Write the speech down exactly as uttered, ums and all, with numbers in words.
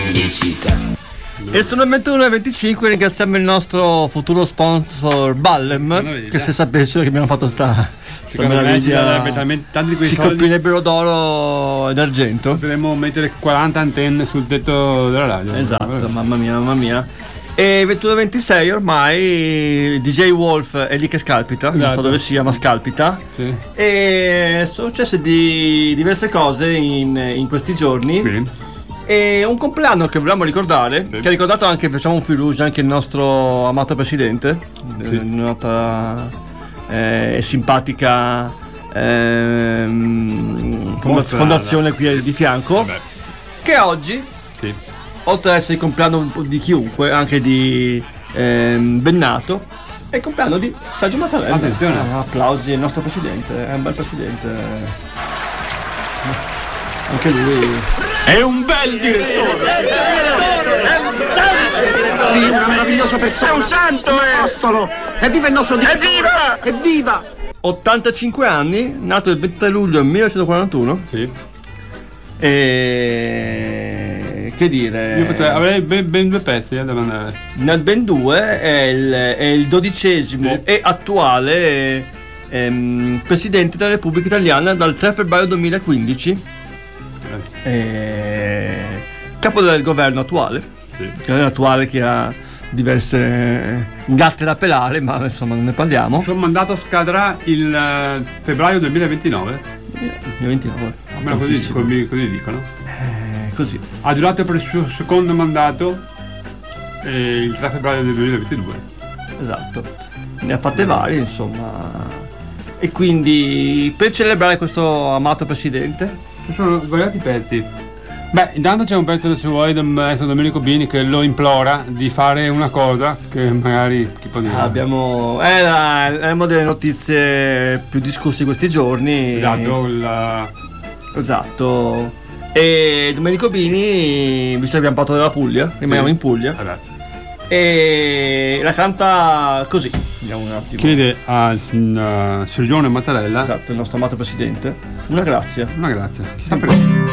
felicità. E sono le ventuno e venticinque, ringraziamo il nostro futuro sponsor Ballem, che se sapessero che abbiamo fatto sta, sta meraviglia, tanti di quei ci soldi colpirebbero d'oro ed argento. potremmo mettere quaranta antenne sul tetto della radio. Esatto, mamma mia, mamma mia. E ventuno e ventisei ormai D J Wolf è lì che scalpita, non so Esatto. dove sia, ma scalpita. Sì. E sono successe di diverse cose in, in questi giorni. Sì. E un compleanno che volevamo ricordare, Sì. che ha ricordato anche, facciamo un fil rouge, anche il nostro amato presidente, Sì. eh, nota eh, e simpatica ehm, fonda- Mostra, fondazione qui di fianco, Vabbè. che oggi, Sì. oltre ad essere il compleanno un po' di chiunque, anche di ehm, Bennato, è il compleanno di Sergio Mattarella. Attenzione. Ah, applausi al nostro presidente, è un bel presidente. Anche lui È un bel direttore! Sì, una meravigliosa persona! È un santo! È un apostolo! Evviva il nostro Dio! Evviva! Evviva! ottantacinque anni, nato il ventitré luglio millenovecentoquarantuno. Sì. E che dire, Io potrei, avrei ben, ben due pezzi eh, da mandare. nel ben due è il, è il dodicesimo Sì. e attuale ehm, presidente della Repubblica Italiana dal tre febbraio duemilaquindici. Eh, E capo del governo attuale, sì. il governo attuale che ha diverse gatte da pelare, ma insomma non ne parliamo. Il suo mandato scadrà il eh, febbraio duemilaventinove. ventinove, Almeno così, tantissimo. così, così dicono. Eh, così. Ha giurato per il suo secondo mandato eh, il tre febbraio del duemilaventidue. Esatto, ne ha fatte varie insomma, e quindi per celebrare questo amato presidente Ci sono svariati pezzi. Beh, intanto c'è un pezzo, se vuoi, del maestro Domenico Bini che lo implora di fare una cosa che magari chi può dire. abbiamo è, la, è una delle notizie più discusse di questi giorni. Esatto, la... Esatto. E Domenico Bini, visto che abbiamo parlato della Puglia, rimaniamo Sì. in Puglia, Vabbè. e la canta così. Vediamo un attimo. Chiede a uh, Sergione Mattarella Esatto, il nostro amato presidente una grazia. una grazia. Sempre.